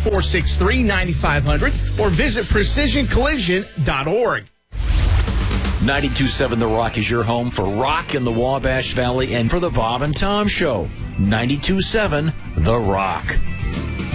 888-463-9500 or visit precisioncollision.org. 92.7 The Rock is your home for rock in the Wabash Valley and for the Bob and Tom Show. 92.7 The Rock.